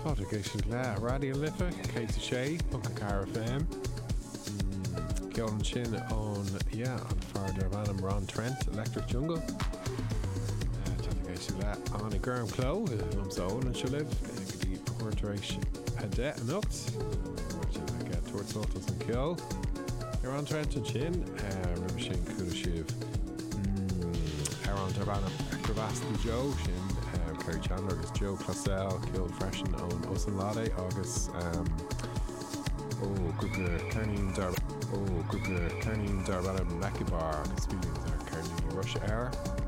Clodagation le Radio Lifa, Kate Shea, Bunker Car FM. Gillen Chin on Far Dervanham, Ron Trent, Electric Jungle. Clodagation le on a Graham Clow, Lumzone and Shaliv, Gadi Porteration, Adet and Uct, towards Saltos and Kill. Ron Trent and Chin, Rimishin Kudashiv, Aaron Dervanham, Acrovasti Joe, Shin. Kerry Chandler agus Joe Classell killed freshen on Osan Lade August Gugler Carney Darbanham Makibar agus speaking with Carney Rush Air